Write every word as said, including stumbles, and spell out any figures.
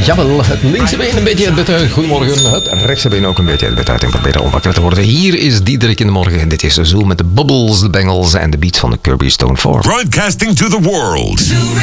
Jawel, het linkse been een beetje het bed uit. Goedemorgen, het rechtse been ook een beetje het bed uit. En proberen om wakker te worden. Hier is Diederik in de morgen. En dit is Zoom met de Bubbles, de Bengals en de beats van de Kirby Stone four. Broadcasting to the world.